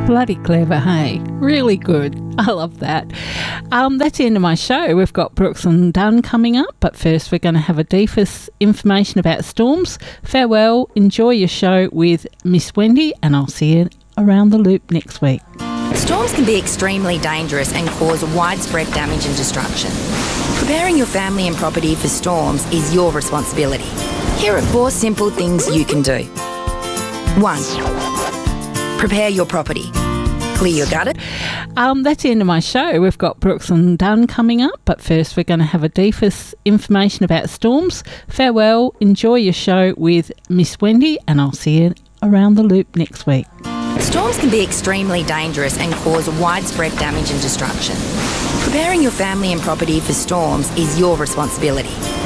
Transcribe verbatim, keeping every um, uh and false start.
Bloody clever, hey? Really good. I love that. Um, that's the end of my show. We've got Brooks and Dunn coming up, but first we're going to have a deepest information about storms. Farewell. Enjoy your show with Miss Wendy, and I'll see you around the loop next week. Storms can be extremely dangerous and cause widespread damage and destruction. Preparing your family and property for storms is your responsibility. Here are four simple things you can do. One, prepare your property. Clear your gutter. Um, that's the end of my show. We've got Brooks and Dunn coming up, but first we're going to have a deepest information about storms. Farewell. Enjoy your show with Miss Wendy, and I'll see you around the loop next week. Storms can be extremely dangerous and cause widespread damage and destruction. Preparing your family and property for storms is your responsibility.